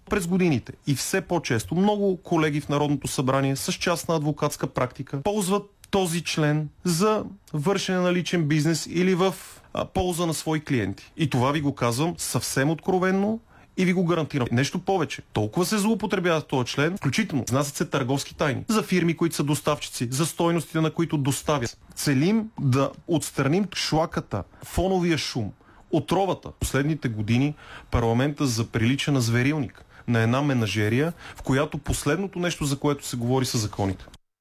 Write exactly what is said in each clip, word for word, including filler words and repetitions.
През годините и все по-често много колеги в Народното събрание с частна адвокатска практика ползват този член за вършене на личен бизнес или в а, полза на свои клиенти. И това ви го казвам съвсем откровенно и ви го гарантирам. Нещо повече. Толкова се злоупотребява този член, включително изнасят се търговски тайни за фирми, които са доставчици, за стойностите, на които доставят. Целим да отстраним шлаката, фоновия шум, отровата. Последните години парламента заприлича на зверилник, на една менажерия, в която последното нещо, за което се говори, са законите.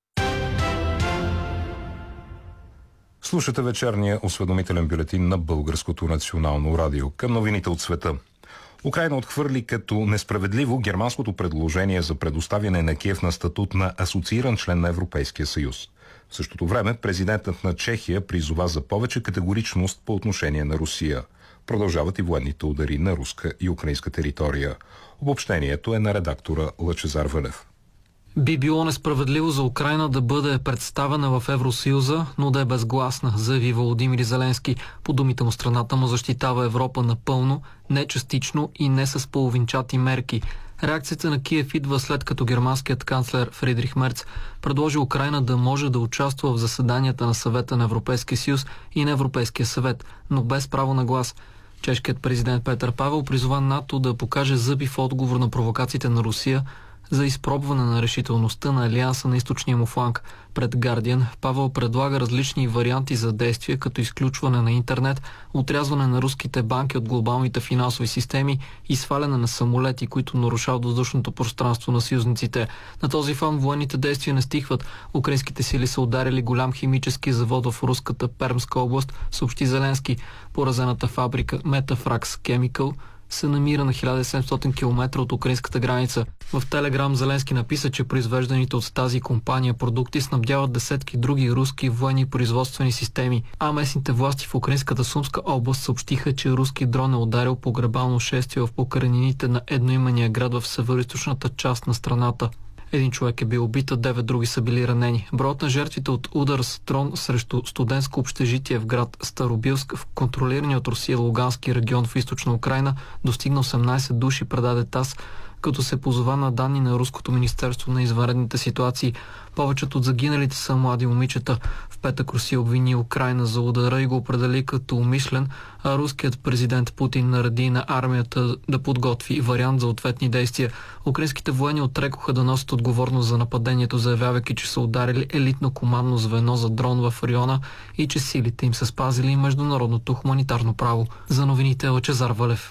Слушате вечерния осведомителен бюлетин на Българското национално радио. Към новините от света. Украйна отхвърли като несправедливо германското предложение за предоставяне на Киев на статут на асоцииран член на Европейския съюз. В същото време президентът на Чехия призова за повече категоричност по отношение на Русия. Продължават и военните удари на руска и украинска територия. Обобщението е на редактора Лъчезар Вълев. Би било несправедливо за Украйна да бъде представена в Евросъюза, но да е безгласна, заяви Володимир Зеленски. По думите му, страната му защитава Европа напълно, не частично и не с половинчати мерки. Реакцията на Киев идва след като германският канцлер Фридрих Мерц предложи Украйна да може да участва в заседанията на Съвета на Европейския съюз и на Европейския съвет, но без право на глас. Чешкият президент Петър Павел призова НАТО да покаже зъби в отговор на провокациите на Русия за изпробване на решителността на алианса на източния му фланг. Пред Гардиан Павел предлага различни варианти за действие, като изключване на интернет, отрязване на руските банки от глобалните финансови системи и сваляне на самолети, които нарушават въздушното пространство на съюзниците. На този фон военните действия не стихват. Украинските сили са ударили голям химически завод в руската Пермска област, съобщи Зеленски. Поразената фабрика Metafrax Chemical се намира на хиляда и седемстотин километра от украинската граница. В Телеграм Зеленски написа, че произвежданите от тази компания продукти снабдяват десетки други руски военни производствени системи, а местните власти в украинската Сумска област съобщиха, че руски дрон е ударил погребално шествие в покрайнините на едноименния град в североизточната част на страната. Един човек е бил убит, а девет други са били ранени. Броят на жертвите от удар с дрон срещу студентско общежитие в град Старобилск в контролирания от Русия Лугански регион в източна Украйна достигна осемнайсет души, предаде ТАСС, като се позова на данни на Руското министерство на извънредните ситуации. Повечето от загиналите са млади момичета. В петък Русия обвини Украйна за удара и го определи като умишлен, а руският президент Путин нареди на армията да подготви вариант за ответни действия. Украинските военни отрекоха да носят отговорност за нападението, заявявайки, че са ударили елитно командно звено за дрон в района и че силите им са спазили международното хуманитарно право. За новините Лъчезар Вълев.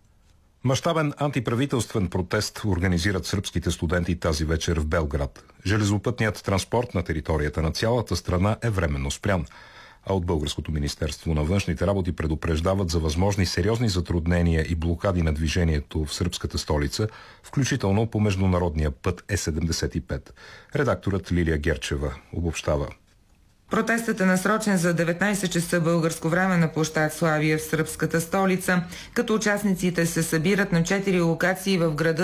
Мащабен антиправителствен протест организират сръбските студенти тази вечер в Белград. Железопътният транспорт на територията на цялата страна е временно спрян, а от Българското министерство на външните работи предупреждават за възможни сериозни затруднения и блокади на движението в сръбската столица, включително по международния път Е седемдесет и пет. Редакторът Лилия Герчева обобщава. Протестът е насрочен за деветнайсет часа българско време на площад Славия в сръбската столица, като участниците се събират на четири локации в града